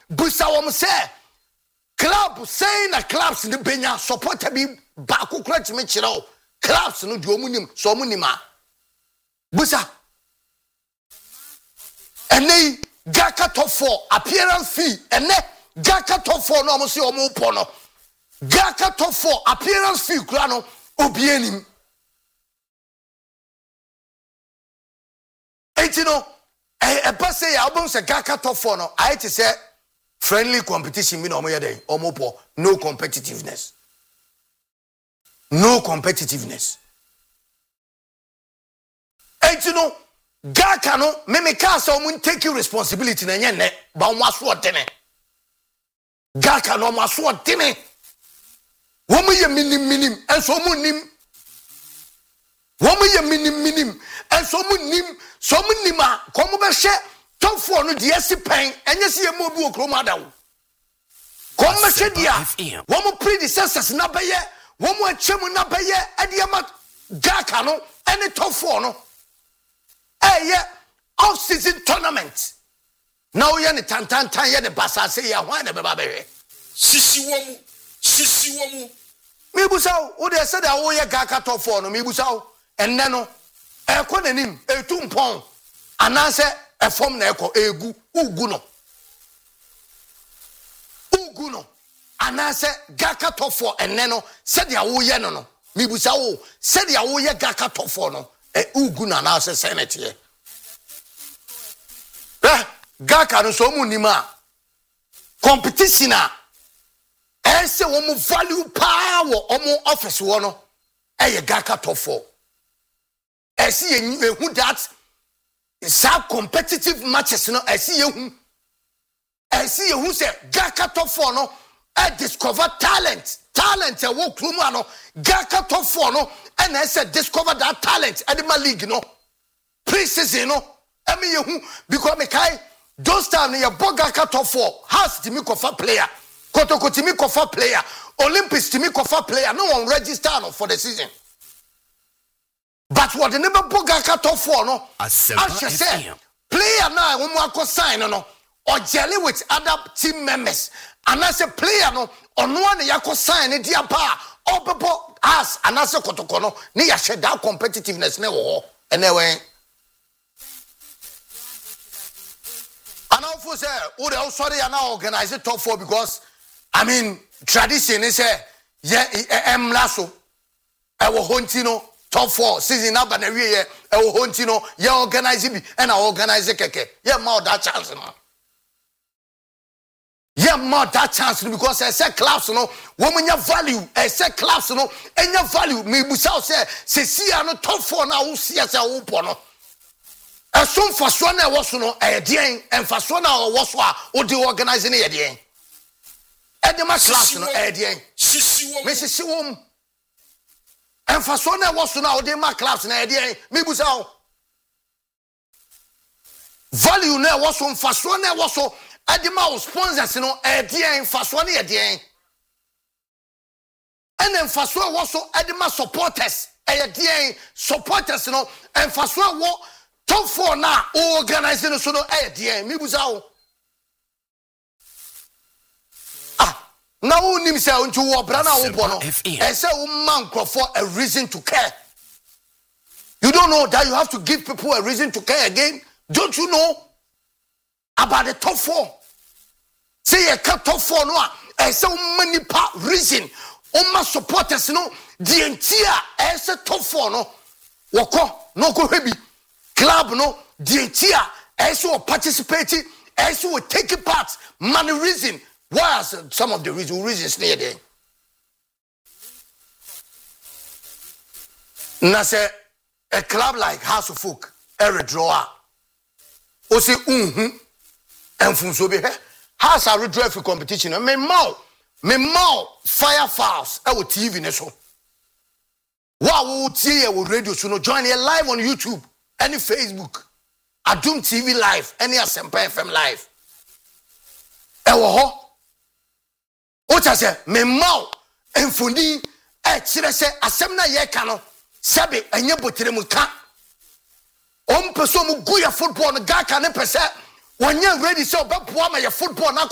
busa wom say club saying na clubs ni benya supporter bi ba kokura timi kire clubs no de omunim so omunima busa ene Gaka top 4 appearance fee ene Gaka top 4 no omo se omo po no Gaka top 4 appearance fee kura no obienim etino e pass say album say Gaka top 4 no I to say friendly competition me no omo yede omo po no competitiveness etino Gaka no me ka say omo take responsibility na nye ne ba omo aso odene Gaka no omo aso odene womo ye minim enso omo nim womo ye minim enso omo nim so omo nim a komo be hye top 4 no de esi pen enye se ye mo bi okro ma dawo komo be hye dia womo predecessors na be ye womo achemu na be ye ade ma Gaka no any top 4 no off-season tournament. Now you're the tantan you're the basa say ya why never baby. Sisi womu. Me busao, who they said that oh yeah Gaka top 4 no me busao and then no konenim tumpon anase e form na eko egu ugu no anase Gaka top 4 and then no said ya oh yeah no me busao said ya oh yeah Gaka top 4 no ugu na anase senate here. Gaka no so mu nima competition a ese wo mu value power omo office wo no Gaka top 4 ese ye hu that sa competitive matches no ese ye hu say Gaka top 4 no discover talent e wo kluma no Gaka top 4 no and ese discover that talent at the league no pre-season no emi ye hu because me kai those time you Gaka top 4 has to me kofa player Kotoko to me kofa player Olympics to me kofa player no one register no for the season but what the never Gaka top 4 no I should say player now when we sign no or jelly with other team members and as a player no on one yako sign it dia pa or people as and as a Kotoko no ni ya shed that competitiveness ne wo anyway. And also say, oh, they sorry, I now organize it top 4 because I mean tradition is lasso. I will huntino top 4 season up and every year. I will huntino, organize it and I organize it. More that chance, more that chance because I said class, woman your value. I said class, and your value. Me busao say see no top 4 now. See as a open. Some façon na woso no edien en façon na woso a odi organize na edien edema class no edien me sisi wom en façon na woso na odi ma class na edien me busa value na woso façon na woso edema sponsors no edien façon na edien en façon woso edema supporters edien supporters no en façon wo top 4 na organizing so no dear me buzao now nim say unto wo bra na wo bono e say wo man for a reason to care. You don't know that you have to give people a reason to care again? Don't you know about the top 4? Say a cut top 4 no e say many pa reason o ma supporters no the entire e say top 4 no woko no go hebi club no the entire also participating also taking part many reason why are some of the reasons near there na say a club like House of Folk draw o say enfunso be House a redraw for competition me mau fire fouls e wo TV ne so wa wo tie e wo radio so no join here live on YouTube any Facebook, Adum TV live, any Asempa FM live. Ewo ho say me mau enfoni kire se asem na ye ka no sebe enye botere mu ka on person mu gu ya football no Gaka ne pese wonye ready say obepoa ma ye football na